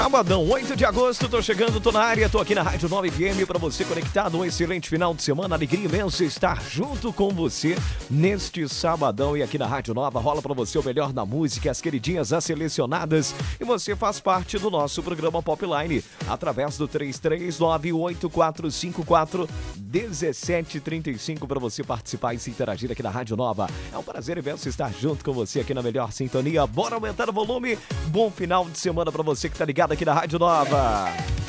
Sabadão, 8 de agosto, tô chegando, tô na área, tô aqui na Rádio 9 FM pra você conectado, um excelente final de semana, alegria imensa estar junto com você neste sabadão e aqui na Rádio Nova rola pra você o melhor da música, as queridinhas, as selecionadas e você faz parte do nosso programa Popline através do 3398-4454-1735 pra você participar e se interagir aqui na Rádio Nova. É um prazer imenso estar junto com você aqui na melhor sintonia, bora aumentar o volume, bom final de semana pra você que tá ligado aqui na Rádio Nova.